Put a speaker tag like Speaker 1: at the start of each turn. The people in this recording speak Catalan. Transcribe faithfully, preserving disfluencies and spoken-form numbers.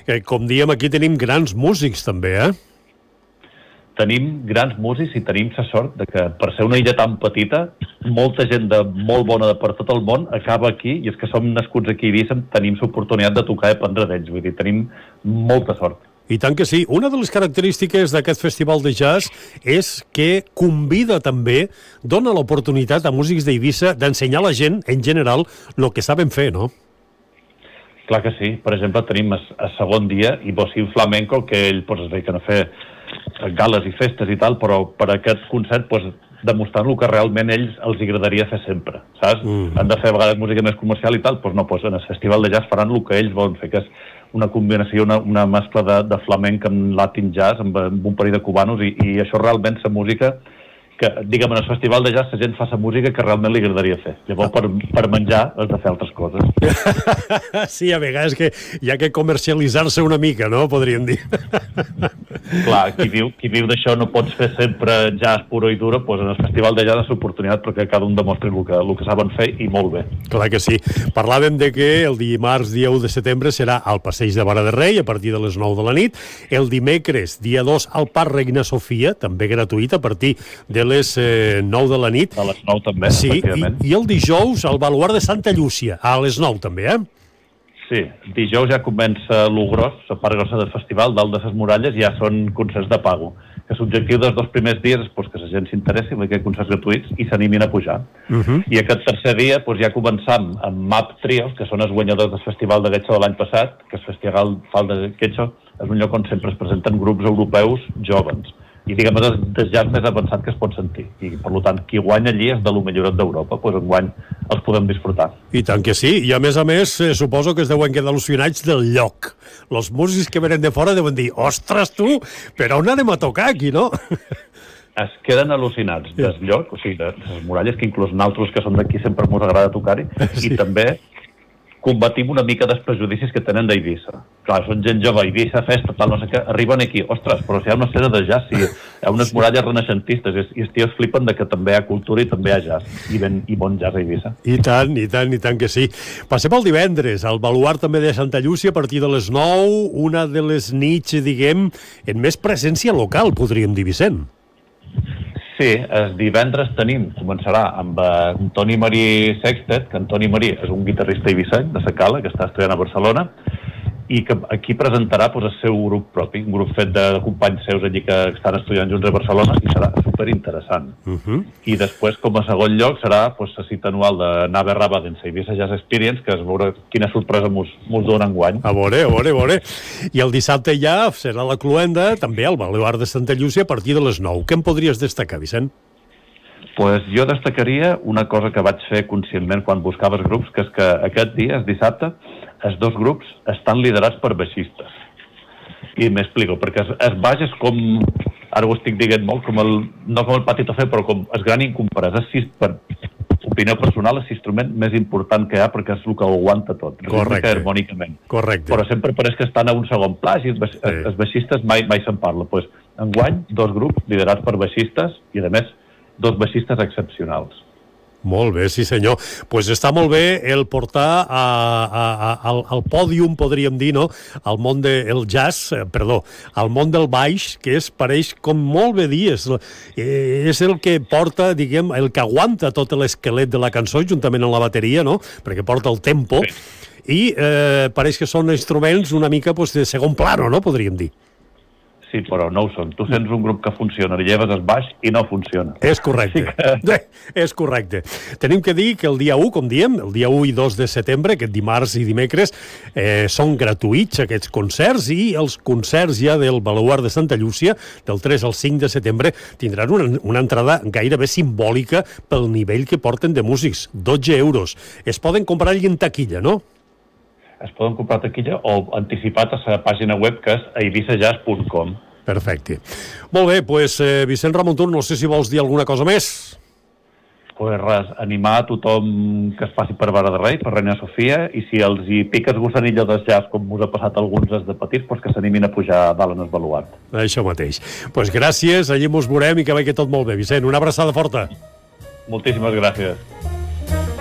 Speaker 1: que, com diem, aquí tenim grans músics, també, eh?
Speaker 2: Tenim grans músics i tenim la sort de que, per ser una illa tan petita, molta gent de molt bona de per tot el món acaba aquí, i és que som nascuts aquí a Eivissa, tenim l'oportunitat de tocar i aprendre d'ells, vull dir, tenim molta sort.
Speaker 1: I tant que sí. Una de les característiques d'aquest festival de jazz és que convida també, dona l'oportunitat a músics d'Eivissa d'ensenyar a la gent, en general, el que saben fer, no?
Speaker 2: Clar que sí. Per exemple, tenim a segon dia i Bocín Flamenco, que ell pues, es dediquen a fer gales i festes i tal, però per aquest concert pues, demostrant el que realment ells els agradaria fer sempre, saps? Mm. Han de fer a vegades música més comercial i tal, doncs no, pues, en el festival de jazz faran el que ells volen fer, que és una combinació, una, una mescla de, de flamenc amb latin jazz, amb, amb un parell de cubanos, i, i això realment la música que, diguem, en el festival de jazz la gent fa la música que realment li agradaria fer. Llavors, per, per menjar, has de fer altres coses.
Speaker 1: Sí, a vegades que hi ha que comercialitzar-se una mica, no? Podríem dir.
Speaker 2: Clar, qui viu, qui viu d'això no pots fer sempre jazz puro i duro, doncs en el festival de jazz és l'oportunitat perquè cada un demostri el que, el que saben fer, i molt bé.
Speaker 1: Clar que sí. Parlàvem de que el dimarts, dia u de setembre, serà al Passeig de Vara de Rei, a partir de les nou de la nit. El dimecres, dia dos, al Parc Reina Sofia, també gratuït, a partir de les eh, nou de la nit.
Speaker 2: A les nou també,
Speaker 1: sí,
Speaker 2: efectivament.
Speaker 1: I, i el dijous, al Baluard de Santa Llúcia, a les nou també, eh?
Speaker 2: Sí, dijous ja comença lo gros, la part grossa del festival, dalt de les muralles, ja són concerts de pago. Que l'objectiu dels dos primers dies és pues, que la gent s'interessi en aquests concerts gratuïts i s'animin a pujar. Uh -huh. I aquest tercer dia pues, ja començam amb Map Trio, que són els guanyadors del festival de Getxo de l'any passat, que el festival Fal de Getxo és un lloc on sempre es presenten grups europeus jóvens. I diguem, és el jazz més avançat que es pot sentir. I, per tant, qui guanya allí és de lo millorat d'Europa, doncs enguany els podem disfrutar.
Speaker 1: I tant que sí. I a més a més, eh, suposo que es deuen quedar al·lucinats del lloc. Els músics que venen de fora deuen dir, ostres, tu, però on anem a tocar aquí, no?
Speaker 2: Es queden al·lucinats del lloc, o sigui, de les muralles, que inclús nosaltres que som d'aquí sempre ens agrada tocar-hi, sí. I també combatim una mica dels prejudicis que tenen d'Eivissa. Clar, són gent jove, Eivissa, festa, tal, no sé què, arriben aquí, ostres, però si hi ha una escena de jazz, si hi ha unes sí. muralles renaixentistes, i, i els tios flipen de que també hi ha cultura i també hi ha jazz, i, ben, i bon jazz a Eivissa.
Speaker 1: I tant, i tant, i tant que sí. Passem al divendres, al Baluard també de Santa Llúcia, a partir de les nou, una de les nits, diguem, en més presència local, podríem dir, Vicent.
Speaker 2: Sí, el divendres tenim, començarà amb eh, Toni Marí Sextet, que en Toni Marí és un guitarrista eivisseny de la Cala, que està estudiant a Barcelona, i que aquí presentarà pues, el seu grup propi, un grup fet de companys seus allí que estan estudiant junts a Barcelona, i serà superinteressant. Uh -huh. I després, com a segon lloc, serà pues, la cita anual de Nave Rabadens a Eivissa Jazz Experience, que es veurà quina sorpresa mos, mos dona enguany.
Speaker 1: A veure, a veure, a veure. I el dissabte ja serà la cluenda, també al Baluard de Santa Llúcia, a partir de les nou. Què em podries destacar, Vicent?
Speaker 2: Pues jo destacaria una cosa que vaig fer conscientment quan buscava els grups, que és que aquest dia, el dissabte, els dos grups estan liderats per baixistes. I m'explico, perquè el, el baix és com, ara ho estic dient molt, com el, no com el Pati Tofer, però com el gran incomparès. És, per opinió personal, és l'instrument més important que hi ha, perquè és el que ho aguanta tot.
Speaker 1: Correcte.
Speaker 2: Harmònicament.
Speaker 1: Correcte.
Speaker 2: Però sempre pareix que estan a un segon pla, i els, baix, sí. els baixistes mai, mai se'n parla. Pues, enguany, dos grups liderats per baixistes, i a més, dos baixistes excepcionals.
Speaker 1: Molt bé, sí senyor. Doncs pues està molt bé el portar a, a, a, al, al pòdium, podríem dir, no? Al món del jazz, eh, perdó, al món del baix, que és, pareix, com molt bé dir, és, eh, és el que porta, diguem, el que aguanta tot l'esquelet de la cançó, juntament amb la bateria, no? Perquè porta el tempo, sí. I eh, pareix que són instruments una mica pues, de segon plano, no? Podríem dir.
Speaker 2: Sí, però no ho són. Tu sents un grup que funciona, li lleves el baix i no funciona.
Speaker 1: És correcte. Sí que... És correcte. Tenim que dir que el dia u, com diem, el dia u i dos de setembre, aquest dimarts i dimecres, eh, són gratuïts aquests concerts, i els concerts ja del Baluard de Santa Llúcia, del tres al cinc de setembre, tindran una, una entrada gairebé simbòlica pel nivell que porten de músics, dotze euros. Es poden comprar allà en taquilla, no?
Speaker 2: Es poden comprar taquilla o anticipat a la pàgina web, que és eivissa jazz punt com.
Speaker 1: Perfecte. Molt bé, doncs, eh, Vicent Ramontur, no sé si vols dir alguna cosa més.
Speaker 2: Pues res, animar a tothom que es passi per Vara de Rei, per Reina Sofia, i si els hi pica el gusanillo del jazz, com us ha passat a alguns des de petits, pues que s'animin a pujar dalt en el baluard.
Speaker 1: Això mateix. Doncs pues gràcies, allí mos veurem i que vagi tot molt bé, Vicent. Una abraçada forta.
Speaker 2: Moltíssimes gràcies.